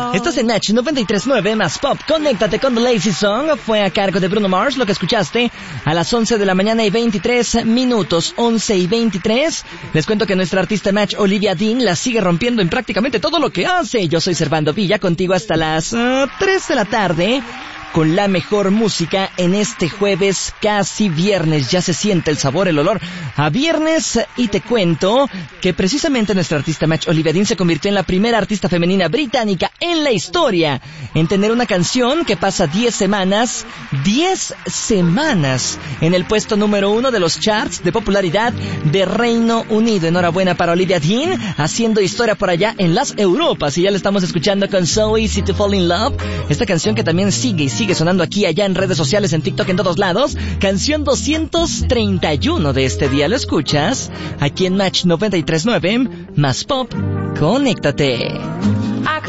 Estás en Match 93.9 más Pop. Conéctate con The Lazy Song. Fue a cargo de Bruno Mars, lo que escuchaste a las 11 de la mañana y 23 minutos. 11 y 23. Les cuento que nuestra artista Match, Olivia Dean, la sigue rompiendo en prácticamente todo lo que hace. Yo soy Servando Villa, contigo hasta las 3 de la tarde. Con la mejor música en este jueves casi viernes. Ya se siente el sabor, el olor a viernes. Y te cuento que precisamente nuestra artista Match, Olivia Dean, se convirtió en la primera artista femenina británica en la historia en tener una canción que pasa 10 semanas en el puesto número 1 de los charts de popularidad de Reino Unido. Enhorabuena para Olivia Dean, haciendo historia por allá en las Europas. Y ya la estamos escuchando con So Easy to Fall in Love. Esta canción que también sigue sonando aquí, allá en redes sociales, en TikTok, en todos lados. Canción 231 de este día. ¿Lo escuchas? Aquí en Match 93.9 más Pop. Conéctate.